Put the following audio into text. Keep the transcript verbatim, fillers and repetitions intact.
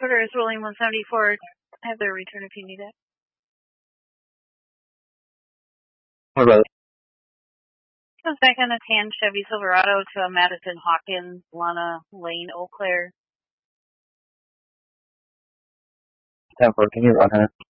Quarter is rolling one seventy-four. Have their return if you need it. All right. Comes back on a tan Chevy Silverado to a Madison Hawkins, Lana Lane, Eau Claire. ten four, can you run her?